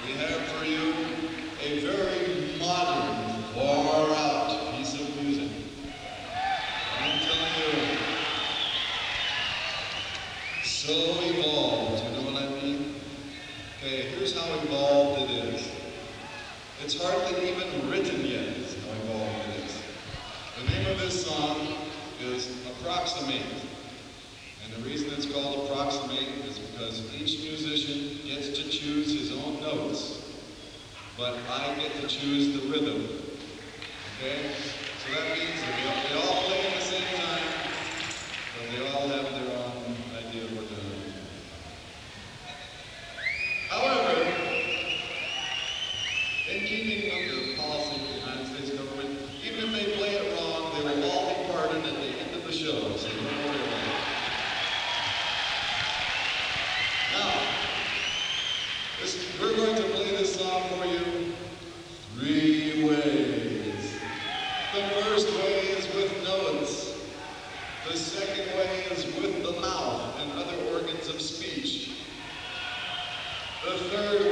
we have for you a very modern, far-out piece of music. I'm telling you, so evolved, you know what I mean? Okay, here's how evolved it is. It's hardly even written yet, is how evolved it is. The name of this song is Approximate. And the reason it's called Approximate is because each musician gets to choose his own notes, but I get to choose the rhythm. Okay? So that means that they all play at the same time, but they all have their own idea of what they're doing. However, in keeping with the policy of the United States government, even if they play it wrong, they will all be pardoned at the end of the show, so don't worry about it. Now, we're going to play this song for you 3 ways. The first way is with notes. The second way is with the mouth and other organs of speech. The third